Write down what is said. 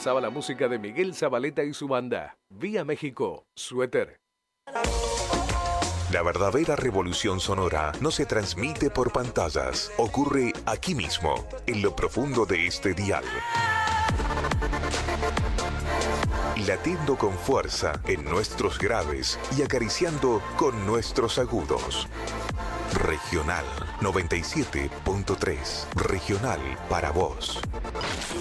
pasaba la música de Miguel Zabaleta y su banda. Vía México, Suéter. La verdadera revolución sonora no se transmite por pantallas, ocurre aquí mismo, en lo profundo de este dial. Latiendo con fuerza en nuestros graves y acariciando con nuestros agudos. Regional 97.3. Regional para vos.